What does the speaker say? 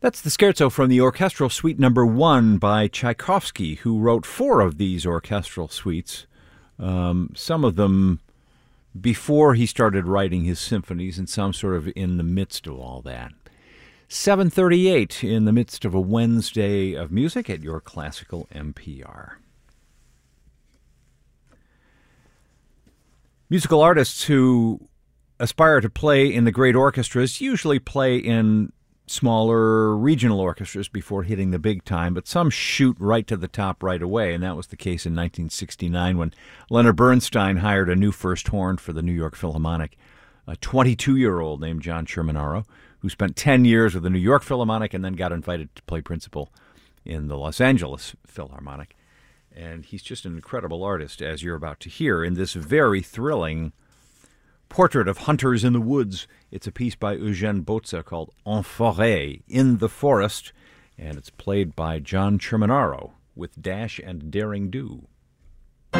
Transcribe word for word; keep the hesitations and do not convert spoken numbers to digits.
That's the scherzo from the Orchestral Suite Number One by Tchaikovsky, who wrote four of these orchestral suites, um, some of them before he started writing his symphonies and some sort of in the midst of all that. seven thirty-eight in the midst of a Wednesday of music at your classical N P R. Musical artists who aspire to play in the great orchestras usually play in smaller regional orchestras before hitting the big time, but some shoot right to the top right away, and that was the case in nineteen sixty-nine when Leonard Bernstein hired a new first horn for the New York Philharmonic, a twenty-two-year-old named John Cerminaro, who spent ten years with the New York Philharmonic and then got invited to play principal in the Los Angeles Philharmonic. And he's just an incredible artist, as you're about to hear, in this very thrilling portrait of hunters in the woods. It's a piece by Eugène Bozza called En Forêt, In the Forest, and it's played by John Cerminaro with Dash and Daring Do.